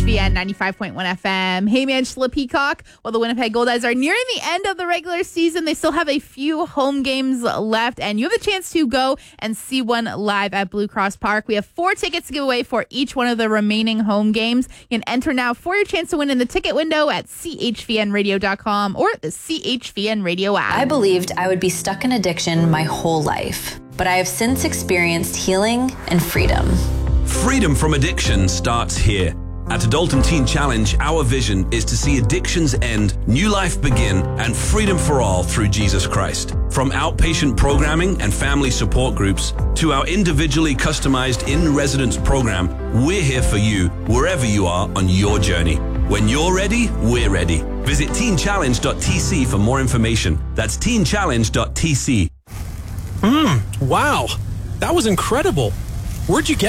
CHVN 95.1 FM. Hey, Angela Peacock. While the Winnipeg Goldeyes are nearing the end of the regular season, they still have a few home games left, and you have a chance to go and see one live at Blue Cross Park. We have 4 tickets to give away for each one of the remaining home games. You can enter now for your chance to win in the ticket window at chvnradio.com or the CHVN Radio app. I believed I would be stuck in addiction my whole life, but I have since experienced healing and freedom. Freedom from addiction starts here. At Adult and Teen Challenge, our vision is to see addictions end, new life begin, and freedom for all through Jesus Christ. From outpatient programming and family support groups to our individually customized in-residence program, we're here for you wherever you are on your journey. When you're ready, we're ready. Visit teenchallenge.tc for more information. That's teenchallenge.tc. Wow, that was incredible. Where'd you get